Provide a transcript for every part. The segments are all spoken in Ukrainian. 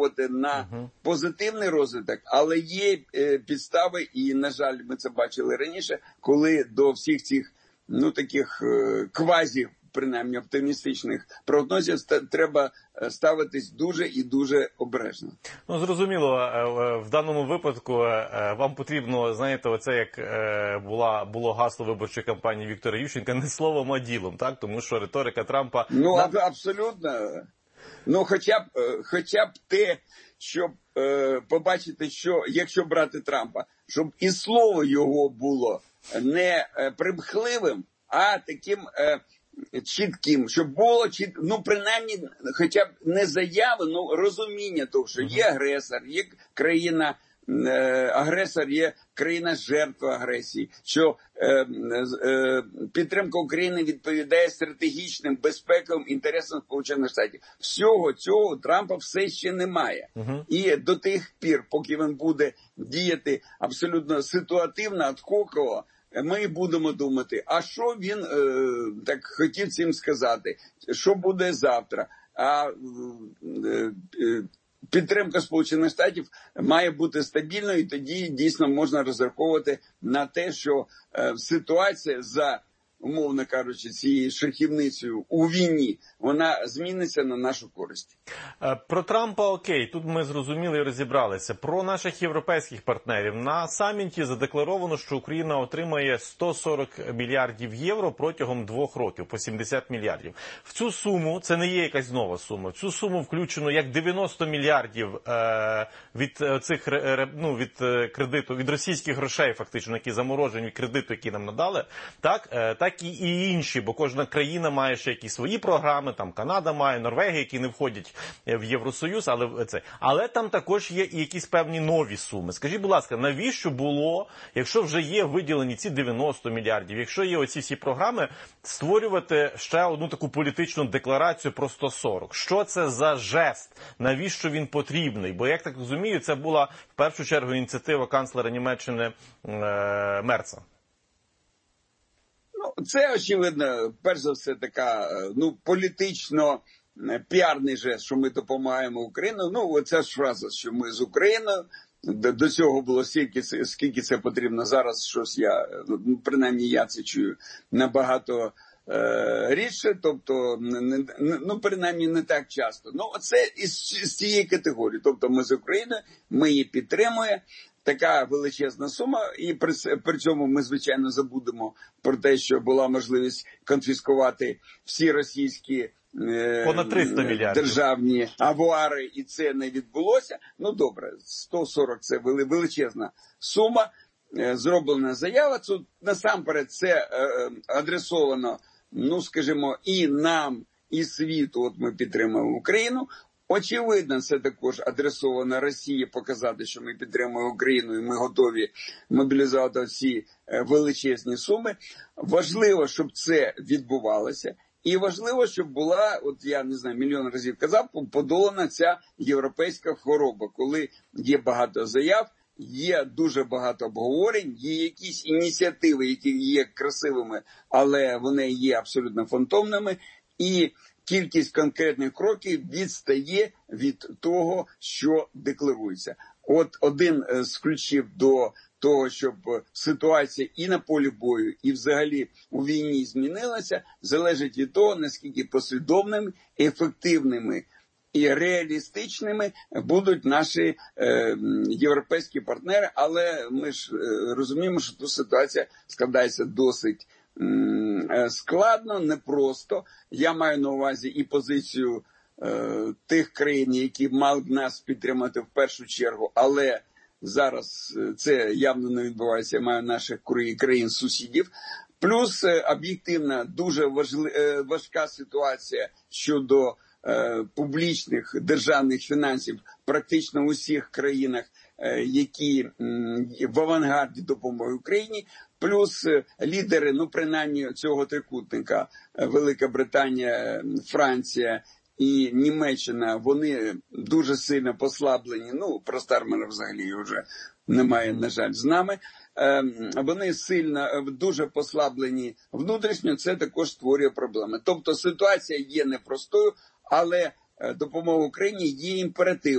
розраховувати на позитивний розвиток, але є підстави, і, на жаль, ми це бачили раніше, коли до всіх цих, таких квазі, принаймні оптимістичних прогнозів треба ставитись дуже і дуже обережно. Зрозуміло, в даному випадку вам потрібно, знаєте, оце як було гасло виборчої кампанії Віктора Ющенка, не словом, а ділом, так? Тому що риторика Трампа... Абсолютно. Хоча б те, щоб побачити, що, якщо брати Трампа, щоб і слово його було не примхливим, а таким чітким, щоб було принаймні, хоча б не заяви, розуміння того, що є агресор, є країна агресор, є країна-жертва агресії, що підтримка України відповідає стратегічним безпековим інтересам Сполучених Штатів. Всього цього у Трампа все ще немає. І до тих пір, поки він буде діяти абсолютно ситуативно, адхоково, ми будемо думати, а що він так хотів цим сказати, що буде завтра. А підтримка Сполучених Штатів має бути стабільною, і тоді дійсно можна розраховувати на те, що ситуація за, умовно кажучи, цією шахівницею у війні, вона зміниться на нашу користь. Про Трампа окей, тут ми зрозуміли і розібралися. Про наших європейських партнерів. На саміті задекларовано, що Україна отримає 140 мільярдів євро протягом 2 років, по 70 мільярдів. В цю суму, це не є якась нова сума, в цю суму включено як 90 мільярдів від цих, від кредиту, від російських грошей фактично, які заморожені від кредиту, які нам надали, так і інші, бо кожна країна має ще якісь свої програми, там Канада має, Норвегія, які не входять в Євросоюз, але там також є і якісь певні нові суми. Скажіть, будь ласка, навіщо було, якщо вже є виділені ці 90 мільярдів, якщо є оці всі програми, створювати ще одну таку політичну декларацію про 140? Що це за жест? Навіщо він потрібний? Бо, як так розумію, це була в першу чергу ініціатива канцлера Німеччини Мерца. Це, очевидно, перш за все, така, політично-піарний жест, що ми допомагаємо Україні. Оця ж фраза, що ми з Україною. До цього було скільки це потрібно. Зараз щось принаймні я це чую набагато рідше, тобто, принаймні не так часто. Це з цієї категорії. Тобто ми з Україною, ми її підтримуємо. Така величезна сума, і при цьому ми, звичайно, забудемо про те, що була можливість конфіскувати всі російські понад 300 мільярдів державні авуари, і це не відбулося. Добре, 140 – це величезна сума, зроблена заява. Насамперед, це адресовано, скажімо, і нам, і світу, от ми підтримуємо Україну. Очевидно, це також адресовано Росії, показати, що ми підтримуємо Україну і ми готові мобілізувати ці величезні суми. Важливо, щоб це відбувалося. І важливо, щоб була, я не знаю, мільйон разів казав, подолана ця європейська хвороба, коли є багато заяв, є дуже багато обговорень, є якісь ініціативи, які є красивими, але вони є абсолютно фантомними, і кількість конкретних кроків відстає від того, що декларується. Один з ключів до того, щоб ситуація і на полі бою, і взагалі у війні змінилася, залежить від того, наскільки послідовними, ефективними і реалістичними будуть наші європейські партнери. Але ми ж розуміємо, що тут ситуація складається досить складно, непросто. Я маю на увазі і позицію тих країн, які мали б нас підтримати в першу чергу, але зараз це явно не відбувається, я маю наших країн-сусідів. Плюс об'єктивна, дуже важка ситуація щодо публічних державних фінансів практично в усіх країнах, які в авангарді допомоги Україні. Плюс лідери, принаймні цього трикутника, Велика Британія, Франція і Німеччина, вони дуже сильно послаблені. Про Стармера взагалі вже немає, на жаль, з нами. Вони сильно, дуже послаблені внутрішньо, це також створює проблеми. Тобто ситуація є непростою, але допомога Україні є імперативом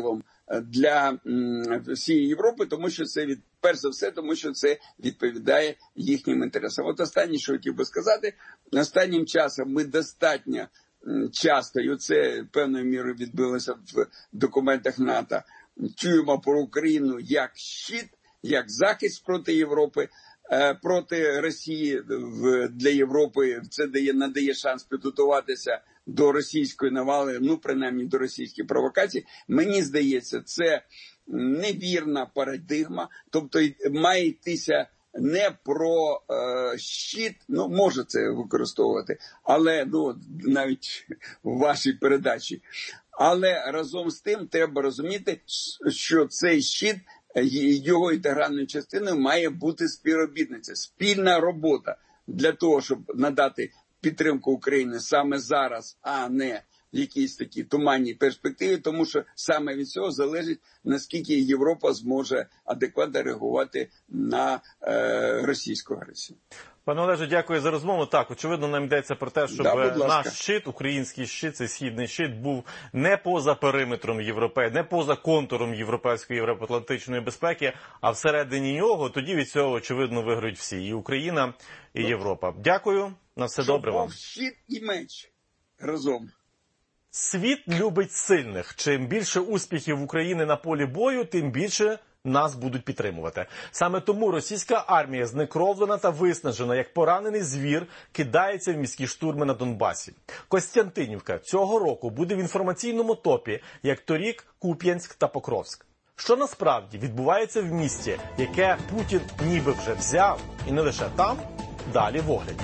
для всієї Європи, тому що це, перш за все, тому що це відповідає їхнім інтересам. От останнє, що хотів би сказати, останнім часом ми достатньо часто, і це певною мірою відбилося в документах НАТО, чуємо про Україну як щит, як захист проти Європи, проти Росії для Європи. Це надає шанс підготуватися до російської навали, принаймні до російських провокацій. Мені здається, це невірна парадигма, тобто має йтися не про щит, може це використовувати, але навіть в вашій передачі. Але разом з тим треба розуміти, що цей щит, його інтегральною частиною має бути співробітниця, спільна робота для того, щоб надати підтримку України саме зараз, а не в якійсь такій туманній перспективі, тому що саме від цього залежить, наскільки Європа зможе адекватно реагувати на російську агресію. Пане Олеже, дякую за розмову. Так, очевидно, нам йдеться про те, щоб наш щит, український щит, цей східний щит, був не поза периметром Європи, не поза контуром європейської євроатлантичної безпеки, а всередині нього. Тоді від цього, очевидно, виграють всі. І Україна, і Європа. Дякую. На все добре вам. Щит і меч разом. Світ любить сильних. Чим більше успіхів України на полі бою, тим більше нас будуть підтримувати. Саме тому російська армія, знекровлена та виснажена, як поранений звір, кидається в міські штурми на Донбасі. Костянтинівка цього року буде в інформаційному топі, як торік Куп'янськ та Покровськ. Що насправді відбувається в місті, яке Путін ніби вже взяв, і не лише там, далі в огляді.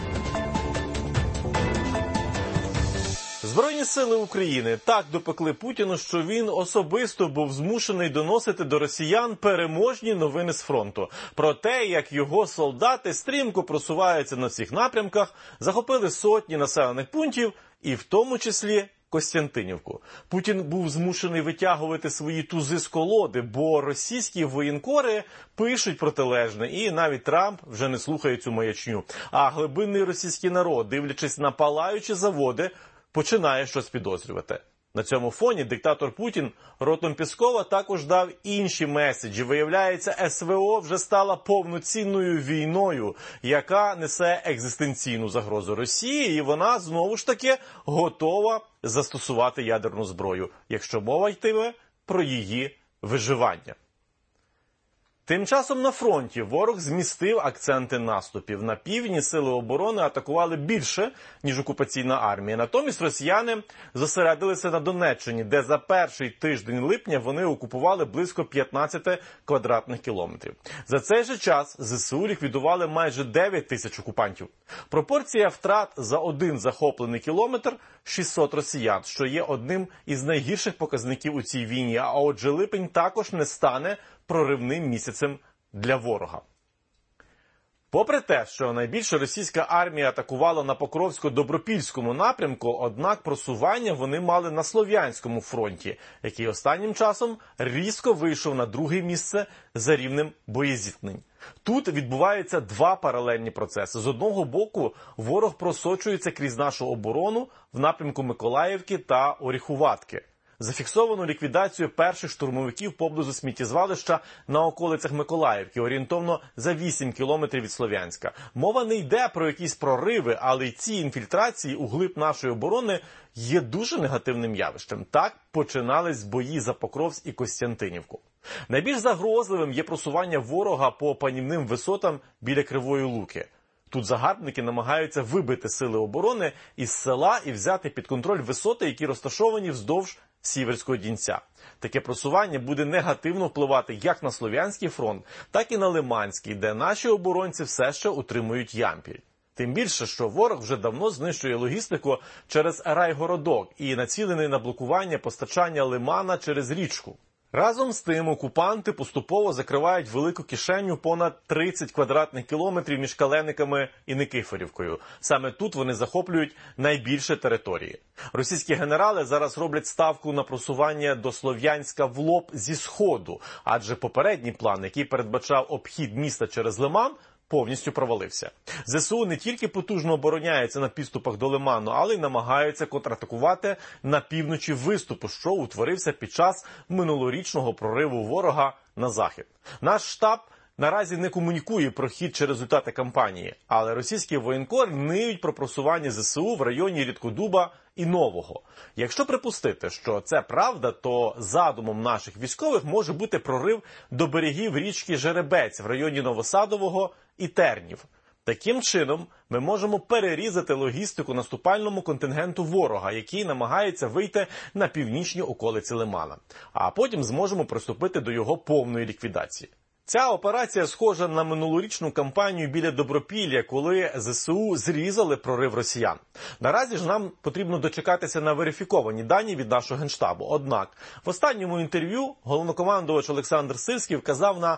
Збройні сили України так допекли Путіну, що він особисто був змушений доносити до росіян переможні новини з фронту. Про те, як його солдати стрімко просуваються на всіх напрямках, захопили сотні населених пунктів, і в тому числі Костянтинівку. Путін був змушений витягувати свої тузи з колоди, бо російські воєнкори пишуть протилежне, і навіть Трамп вже не слухає цю маячню. А глибинний російський народ, дивлячись на палаючі заводи, починає щось підозрювати. На цьому фоні диктатор Путін ротом Пєскова також дав інші меседжі. Виявляється, СВО вже стала повноцінною війною, яка несе екзистенційну загрозу Росії, і вона, знову ж таки, готова застосувати ядерну зброю, якщо мова йтиме про її виживання. Тим часом на фронті ворог змістив акценти наступів. На півдні сили оборони атакували більше, ніж окупаційна армія. Натомість росіяни зосередилися на Донеччині, де за перший тиждень липня вони окупували близько 15 квадратних кілометрів. За цей же час ЗСУ ліквідували майже 9 тисяч окупантів. Пропорція втрат за один захоплений кілометр – 600 росіян, що є одним із найгірших показників у цій війні. А отже, липень також не стане проривним місяцем для ворога. Попри те, що найбільше російська армія атакувала на Покровсько-Добропільському напрямку, однак просування вони мали на Слов'янському фронті, який останнім часом різко вийшов на друге місце за рівнем боєзіткнень. Тут відбуваються два паралельні процеси. З одного боку, ворог просочується крізь нашу оборону в напрямку Миколаївки та Оріхуватки. Зафіксовано ліквідацію перших штурмовиків поблизу сміттєзвалища на околицях Миколаївки, орієнтовно за 8 кілометрів від Слов'янська. Мова не йде про якісь прориви, але й ці інфільтрації у глиб нашої оборони є дуже негативним явищем. Так починались бої за Покровськ і Костянтинівку. Найбільш загрозливим є просування ворога по панівним висотам біля Кривої Луки. Тут загарбники намагаються вибити сили оборони із села і взяти під контроль висоти, які розташовані вздовж Сіверського Дінця. Таке просування буде негативно впливати як на Слов'янський фронт, так і на Лиманський, де наші оборонці все ще утримують Ямпіль. Тим більше, що ворог вже давно знищує логістику через Райгородок і націлений на блокування постачання Лимана через річку. Разом з тим, окупанти поступово закривають велику кишеню понад 30 квадратних кілометрів між Калениками і Никифорівкою. Саме тут вони захоплюють найбільше території. Російські генерали зараз роблять ставку на просування до Слов'янська в лоб зі сходу, адже попередній план, який передбачав обхід міста через Лиман, повністю провалився. ЗСУ не тільки потужно обороняється на підступах до Лиману, але й намагаються контратакувати на півночі виступу, що утворився під час минулорічного прориву ворога на захід. Наш штаб наразі не комунікує про хід чи результати кампанії, але російські воєнкори ниють про просування ЗСУ в районі Рідкодуба і Нового. Якщо припустити, що це правда, то задумом наших військових може бути прорив до берегів річки Жеребець в районі Новосадового і Тернів. Таким чином, ми можемо перерізати логістику наступальному контингенту ворога, який намагається вийти на північні околиці Лимана. А потім зможемо приступити до його повної ліквідації. Ця операція схожа на минулорічну кампанію біля Добропілля, коли ЗСУ зрізали прорив росіян. Наразі ж нам потрібно дочекатися на верифіковані дані від нашого Генштабу. Однак, в останньому інтерв'ю головнокомандувач Олександр Сирський вказав на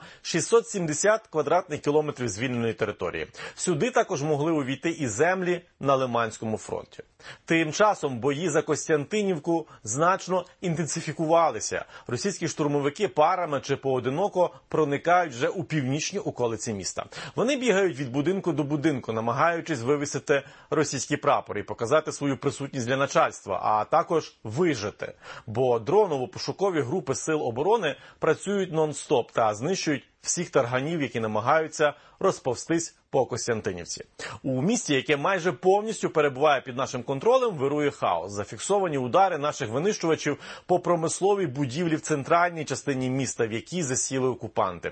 670 квадратних кілометрів звільненої території. Сюди також могли увійти і землі на Лиманському фронті. Тим часом бої за Костянтинівку значно інтенсифікувалися. Російські штурмовики парами чи поодиноко проникають вже у північні околиці міста. Вони бігають від будинку до будинку, намагаючись вивісити російські прапори і показати свою присутність для начальства, а також вижити. Бо дроново-пошукові групи сил оборони працюють нон-стоп та знищують всіх тарганів, які намагаються розповстись по Костянтинівці. У місті, яке майже повністю перебуває під нашим контролем, вирує хаос. Зафіксовані удари наших винищувачів по промисловій будівлі в центральній частині міста, в якій засіли окупанти.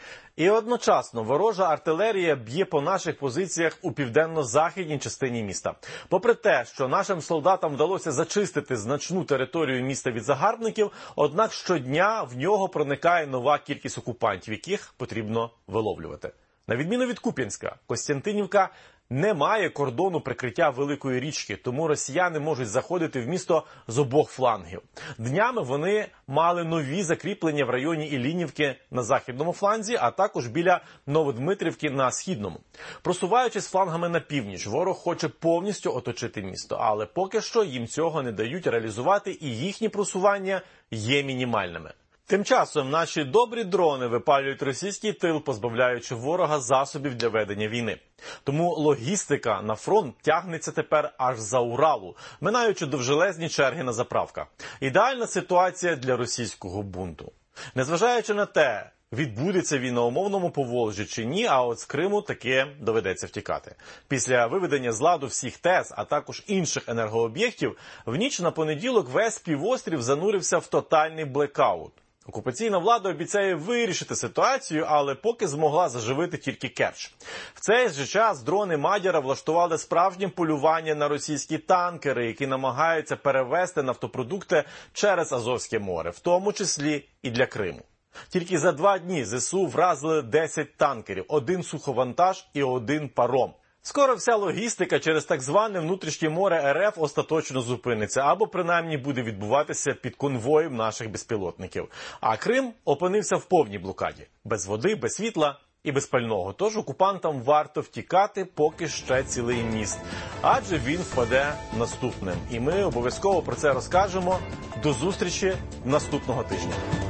І одночасно ворожа артилерія б'є по наших позиціях у південно-західній частині міста. Попри те, що нашим солдатам вдалося зачистити значну територію міста від загарбників, однак щодня в нього проникає нова кількість окупантів, яких потрібно виловлювати. На відміну від Куп'янська, Костянтинівка не має кордону прикриття великої річки, тому росіяни можуть заходити в місто з обох флангів. Днями вони мали нові закріплення в районі Іллінівки на західному фланзі, а також біля Новодмитрівки на східному. Просуваючись флангами на північ, ворог хоче повністю оточити місто, але поки що їм цього не дають реалізувати, і їхні просування є мінімальними. Тим часом наші добрі дрони випалюють російський тил, позбавляючи ворога засобів для ведення війни. Тому логістика на фронт тягнеться тепер аж за Уралу, минаючи довжелезні черги на заправках. Ідеальна ситуація для російського бунту. Незважаючи на те, відбудеться він на умовному Поволжі чи ні, а от з Криму таки доведеться втікати. Після виведення з ладу всіх ТЕС, а також інших енергооб'єктів, в ніч на понеділок весь півострів занурився в тотальний блекаут. Окупаційна влада обіцяє вирішити ситуацію, але поки змогла заживити тільки Керч. В цей же час дрони Мадяра влаштували справжнє полювання на російські танкери, які намагаються перевезти нафтопродукти через Азовське море, в тому числі і для Криму. Тільки за 2 дні ЗСУ вразили 10 танкерів, 1 суховантаж і 1 паром. Скоро вся логістика через так зване внутрішнє море РФ остаточно зупиниться, або принаймні буде відбуватися під конвоєм наших безпілотників. А Крим опинився в повній блокаді. Без води, без світла і без пального. Тож окупантам варто втікати, поки ще цілий міст. Адже він впаде наступним. І ми обов'язково про це розкажемо. До зустрічі наступного тижня.